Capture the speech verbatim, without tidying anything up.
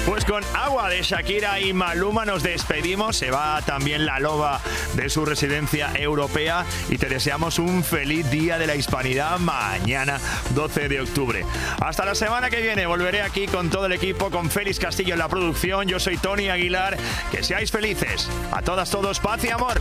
Pues con Agua de Shakira y Maluma nos despedimos. Se va también la loba de su residencia europea y te deseamos un feliz Día de la Hispanidad mañana, doce de octubre. Hasta la semana que viene volveré aquí con todo el equipo, con Félix Castillo en la producción. Yo soy Tony Aguilar. Que seáis felices. A todas, todos, paz y amor.